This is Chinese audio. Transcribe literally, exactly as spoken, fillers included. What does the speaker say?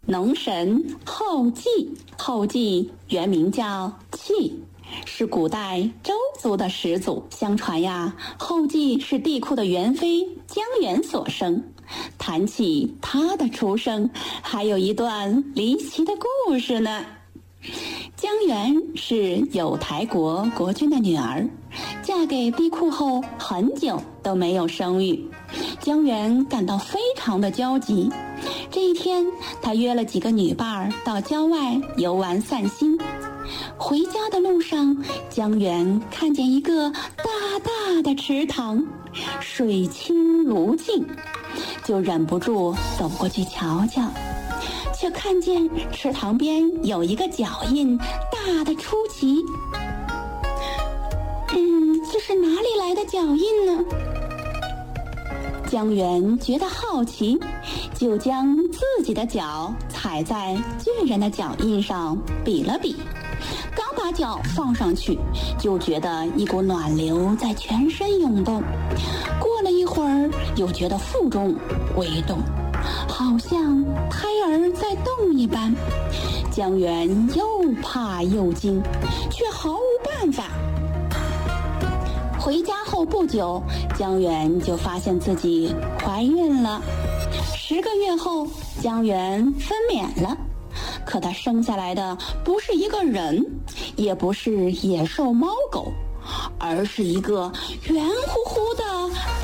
农神后稷。后稷原名叫契，是古代周族的始祖。相传呀，后稷是帝喾的元妃姜原所生。谈起她的出生，还有一段离奇的故事呢。姜原是有台国国君的女儿，嫁给帝喾后很久都没有生育，姜原感到非常的焦急。这一天，他约了几个女伴儿到郊外游玩散心。回家的路上，姜原看见一个大大的池塘，水清如镜，就忍不住走过去瞧瞧，却看见池塘边有一个脚印，大的出奇。嗯，这是哪里来的脚印呢？姜原觉得好奇，就将自己的脚踩在巨人的脚印上比了比。刚把脚放上去，就觉得一股暖流在全身涌动。过了一会儿，又觉得腹中微动，好像胎儿在动一般。姜原又怕又惊，却毫无办法。回家后不久，姜原就发现自己怀孕了。十个月后，姜原分娩了。可他生下来的不是一个人，也不是野兽猫狗，而是一个圆乎乎的